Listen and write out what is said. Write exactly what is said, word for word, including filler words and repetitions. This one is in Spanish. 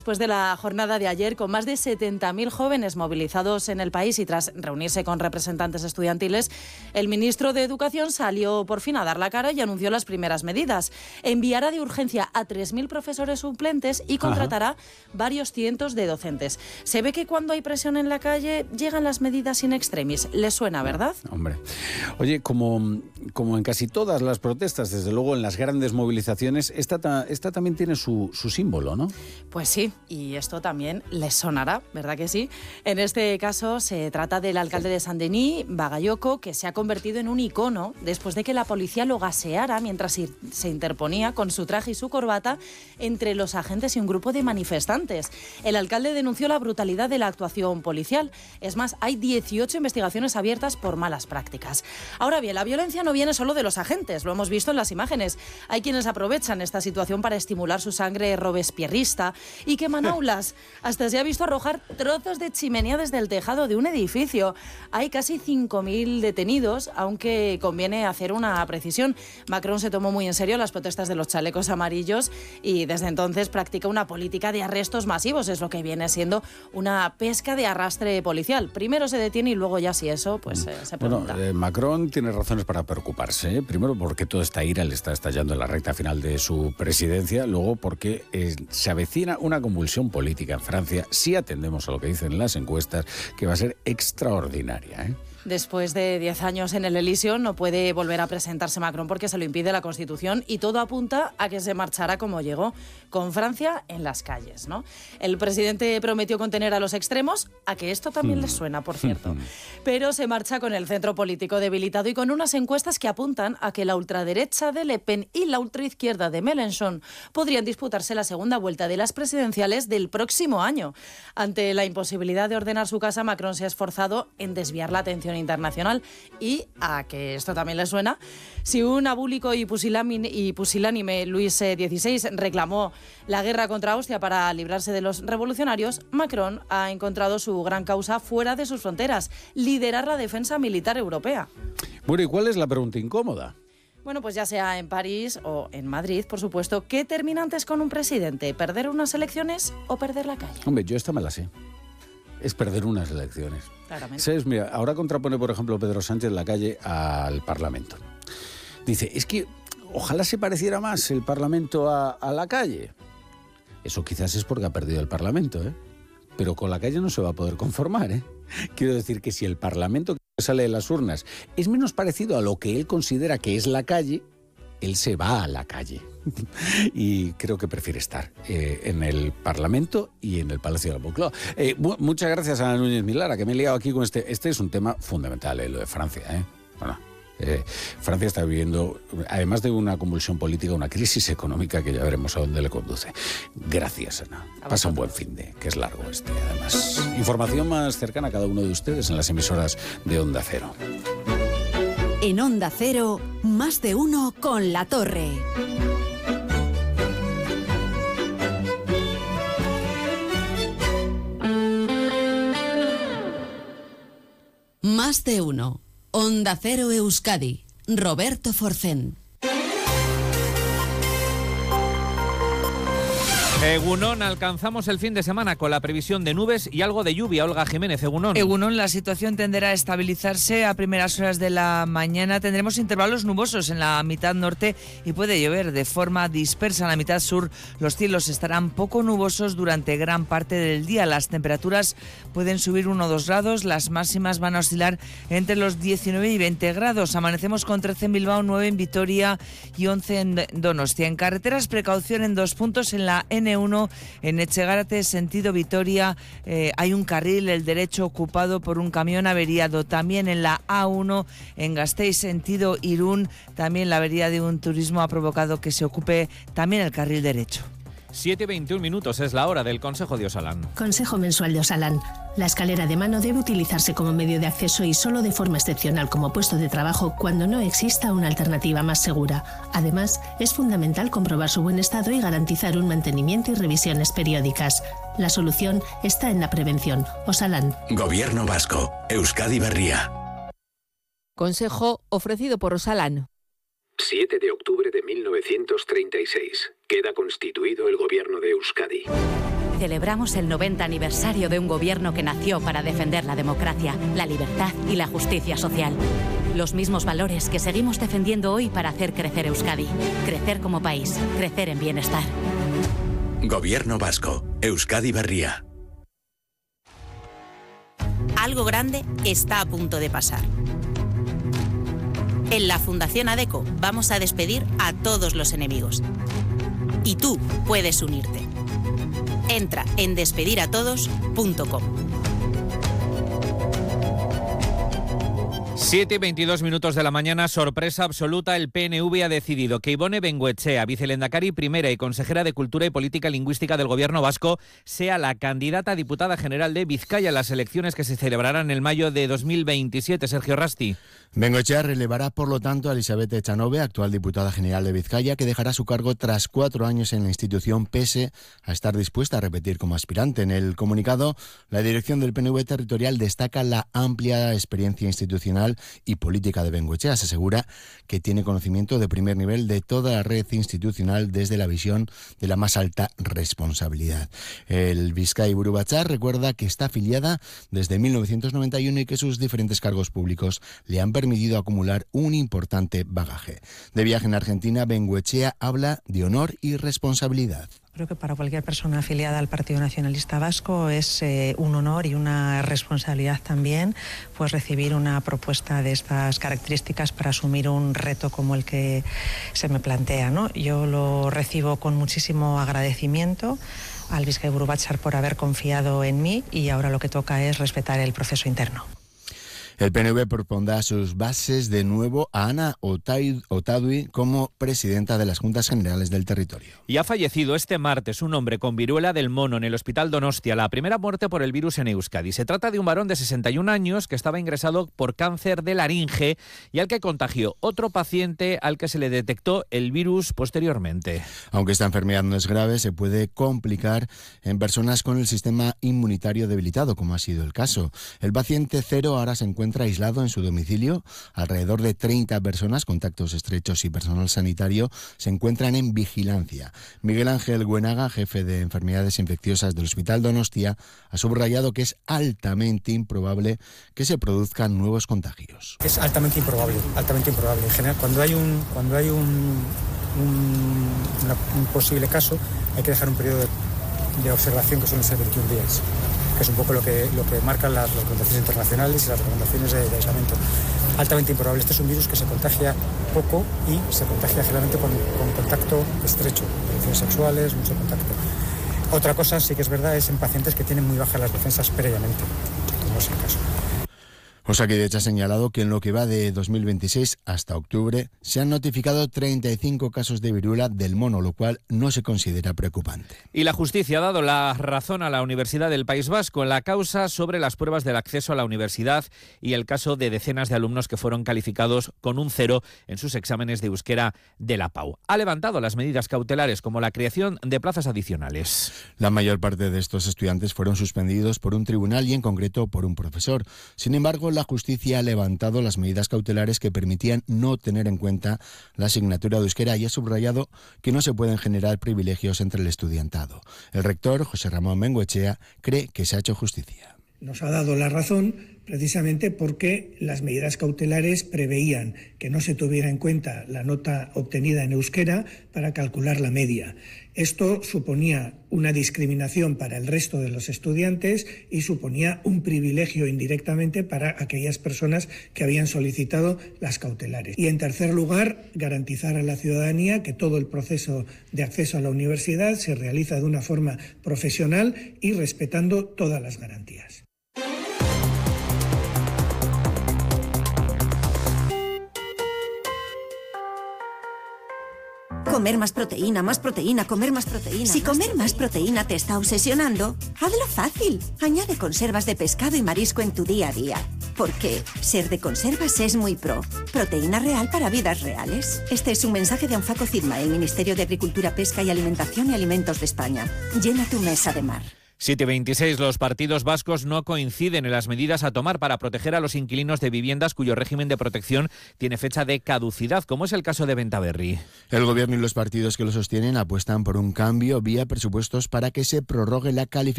Después de la jornada de ayer, con más de setenta mil jóvenes movilizados en el país y tras reunirse con representantes estudiantiles, el ministro de Educación salió por fin a dar la cara y anunció las primeras medidas. Enviará de urgencia a tres mil profesores suplentes y contratará Ajá. varios cientos de docentes. Se ve que cuando hay presión en la calle llegan las medidas in extremis. ¿Les suena, verdad? Hombre, oye, como, como en casi todas las protestas, desde luego en las grandes movilizaciones, esta, esta también tiene su, su símbolo, ¿no? Pues sí. Y esto también les sonará, ¿verdad que sí? En este caso se trata del alcalde de Saint-Denis, Bagayoko, que se ha convertido en un icono después de que la policía lo gaseara mientras se interponía con su traje y su corbata entre los agentes y un grupo de manifestantes. El alcalde denunció la brutalidad de la actuación policial. Es más, hay dieciocho investigaciones abiertas por malas prácticas. Ahora bien, la violencia no viene solo de los agentes, lo hemos visto en las imágenes. Hay quienes aprovechan esta situación para estimular su sangre robespierrista y queman aulas. Hasta se ha visto arrojar trozos de chimenea desde el tejado de un edificio. Hay casi cinco mil detenidos, aunque conviene hacer una precisión. Macron se tomó muy en serio las protestas de los chalecos amarillos y desde entonces practica una política de arrestos masivos. Es lo que viene siendo una pesca de arrastre policial. Primero se detiene y luego ya si eso, pues eh, se pregunta. Bueno, eh, Macron tiene razones para preocuparse. ¿eh? Primero porque toda esta ira le está estallando en la recta final de su presidencia. Luego porque eh, se avecina una convulsión política en Francia, si atendemos a lo que dicen las encuestas, que va a ser extraordinaria, ¿eh? Después de diez años en el Elíseo no puede volver a presentarse Macron porque se lo impide la Constitución y todo apunta a que se marchará como llegó, con Francia en las calles, ¿no? El presidente prometió contener a los extremos, a que esto también les suena, por cierto, pero se marcha con el centro político debilitado y con unas encuestas que apuntan a que la ultraderecha de Le Pen y la ultraizquierda de Mélenchon podrían disputarse la segunda vuelta de las presidenciales del próximo año. Ante la imposibilidad de ordenar su casa, Macron se ha esforzado en desviar la atención internacional y, a que esto también le suena, si un abúlico y pusilánime, y pusilánime Luis dieciséis reclamó la guerra contra Austria para librarse de los revolucionarios, Macron ha encontrado su gran causa fuera de sus fronteras, liderar la defensa militar europea. Bueno, ¿y cuál es la pregunta incómoda? Bueno, pues ya sea en París o en Madrid, por supuesto, ¿qué termina antes con un presidente? ¿Perder unas elecciones o perder la calle? Hombre, yo esta me la sé. Es perder unas elecciones. Claramente. ¿Sabes? Mira, ahora contrapone, por ejemplo, Pedro Sánchez la calle al Parlamento. Dice, es que ojalá se pareciera más el Parlamento a, a la calle. Eso quizás es porque ha perdido el Parlamento, ¿eh? Pero con la calle no se va a poder conformar, ¿eh? Quiero decir que si el Parlamento que sale de las urnas es menos parecido a lo que él considera que es la calle, él se va a la calle. Y creo que prefiere estar eh, en el Parlamento y en el Palacio de la Moncloa. Eh, bu- muchas gracias a Ana Núñez Milara, que me he liado aquí con este. Este es un tema fundamental, eh, lo de Francia. ¿eh? Bueno, eh, Francia está viviendo, además de una convulsión política, una crisis económica que ya veremos a dónde le conduce. Gracias, Ana. Pasa un buen fin de, que es largo este, además. Información más cercana a cada uno de ustedes en las emisoras de Onda Cero. En Onda Cero, más de uno con La Torre. Más de uno. Onda Cero Euskadi. Roberto Forcén. Egunon, alcanzamos el fin de semana con la previsión de nubes y algo de lluvia. Olga Jiménez, Egunon. Egunon, la situación tenderá a estabilizarse a primeras horas de la mañana. Tendremos intervalos nubosos en la mitad norte y puede llover de forma dispersa en la mitad sur. Los cielos estarán poco nubosos durante gran parte del día. Las temperaturas pueden subir uno o dos grados. Las máximas van a oscilar entre los diecinueve y veinte grados. Amanecemos con trece en Bilbao, nueve en Vitoria y once en Donostia. En carreteras, precaución en dos puntos en la ene uno en Etxegárate, sentido Vitoria. Eh, hay un carril, el derecho, ocupado por un camión averiado. También en la a uno en Gasteiz, sentido Irún, también la avería de un turismo ha provocado que se ocupe también el carril derecho. siete y veintiún minutos es la hora del Consejo de Osalan. Consejo mensual de Osalan. La escalera de mano debe utilizarse como medio de acceso y solo de forma excepcional como puesto de trabajo cuando no exista una alternativa más segura. Además, es fundamental comprobar su buen estado y garantizar un mantenimiento y revisiones periódicas. La solución está en la prevención. Osalan. Gobierno Vasco. Euskadi Berria. Consejo ofrecido por Osalan. siete de octubre de mil novecientos treinta y seis. Queda constituido el gobierno de Euskadi. celebramos el noventa aniversario de un gobierno que nació para defender la democracia, la libertad y la justicia social. Los mismos valores que seguimos defendiendo hoy para hacer crecer Euskadi. Crecer como país, crecer en bienestar. Gobierno vasco, Euskadi Berria. Algo grande está a punto de pasar. En la Fundación ADECO vamos a despedir a todos los enemigos. Y tú puedes unirte. Entra en despedir a todos punto com. siete y veintidós minutos de la mañana, sorpresa absoluta, el P N V ha decidido que Ibone Bengoechea, vicelendakari primera y consejera de Cultura y Política Lingüística del Gobierno vasco, sea la candidata a diputada general de Vizcaya en las elecciones que se celebrarán en mayo de dos mil veintisiete. Sergio Rasti. Bengoechea relevará, por lo tanto, a Elizabeth Echanove, actual diputada general de Vizcaya, que dejará su cargo tras cuatro años en la institución, pese a estar dispuesta a repetir como aspirante. En el comunicado, la dirección del P N V territorial destaca la amplia experiencia institucional y política de Bengoechea. Se asegura que tiene conocimiento de primer nivel de toda la red institucional desde la visión de la más alta responsabilidad. El Bizkai Buru Batzar recuerda que está afiliada desde mil novecientos noventa y uno y que sus diferentes cargos públicos le han permitido acumular un importante bagaje. De viaje en Argentina, Bengoechea habla de honor y responsabilidad. Creo que para cualquier persona afiliada al Partido Nacionalista Vasco es eh, un honor y una responsabilidad también, pues recibir una propuesta de estas características para asumir un reto como el que se me plantea, ¿no? Yo lo recibo con muchísimo agradecimiento al Bizkai Buru Batzar por haber confiado en mí y ahora lo que toca es respetar el proceso interno. El P N V propondrá sus bases de nuevo a Ana Otadui como presidenta de las Juntas Generales del Territorio. Y ha fallecido este martes un hombre con viruela del mono en el Hospital Donostia, la primera muerte por el virus en Euskadi. Se trata de un varón de sesenta y un años que estaba ingresado por cáncer de laringe y al que contagió otro paciente al que se le detectó el virus posteriormente. Aunque esta enfermedad no es grave, se puede complicar en personas con el sistema inmunitario debilitado, como ha sido el caso. El paciente cero ahora se encuentra aislado en su domicilio. Alrededor de treinta personas, contactos estrechos y personal sanitario se encuentran en vigilancia. Miguel Ángel Güenaga, jefe de enfermedades infecciosas del Hospital Donostia, ha subrayado que es altamente improbable que se produzcan nuevos contagios. Es altamente improbable, altamente improbable. En general, cuando hay un cuando hay un, un, una, un posible caso, hay que dejar un periodo de, de observación que suelen ser veintiún días. Que es un poco lo que, lo que marcan las recomendaciones internacionales y las recomendaciones de, de aislamiento. Altamente improbable. Este es un virus que se contagia poco y se contagia generalmente con, con contacto estrecho, relaciones sexuales, mucho contacto. Otra cosa sí que es verdad es en pacientes que tienen muy bajas las defensas previamente, como es el caso. Osakidetza ha señalado que en lo que va de dos mil veintiséis hasta octubre se han notificado treinta y cinco casos de viruela del mono, lo cual no se considera preocupante. Y la justicia ha dado la razón a la Universidad del País Vasco en la causa sobre las pruebas del acceso a la universidad y el caso de decenas de alumnos que fueron calificados con un cero en sus exámenes de euskera de la P A U. Ha levantado las medidas cautelares como la creación de plazas adicionales. La mayor parte de estos estudiantes fueron suspendidos por un tribunal y en concreto por un profesor. Sin embargo, la justicia ha levantado las medidas cautelares que permitían no tener en cuenta la asignatura de euskera y ha subrayado que no se pueden generar privilegios entre el estudiantado. El rector, José Ramón Bengoechea, cree que se ha hecho justicia. Nos ha dado la razón precisamente porque las medidas cautelares preveían que no se tuviera en cuenta la nota obtenida en euskera para calcular la media. Esto suponía una discriminación para el resto de los estudiantes y suponía un privilegio indirectamente para aquellas personas que habían solicitado las cautelares. Y en tercer lugar, garantizar a la ciudadanía que todo el proceso de acceso a la universidad se realiza de una forma profesional y respetando todas las garantías. Comer más proteína, más proteína, comer más proteína. Si comer más proteína te está obsesionando, hazlo fácil. Añade conservas de pescado y marisco en tu día a día. Porque ser de conservas es muy pro. Proteína real para vidas reales. Este es un mensaje de Anfaco Cidma, el Ministerio de Agricultura, Pesca y Alimentación y Alimentos de España. Llena tu mesa de mar. siete veintiséis. Los partidos vascos no coinciden en las medidas a tomar para proteger a los inquilinos de viviendas cuyo régimen de protección tiene fecha de caducidad, como es el caso de Bentaberri. El Gobierno y los partidos que lo sostienen apuestan por un cambio vía presupuestos para que se prorrogue la calificación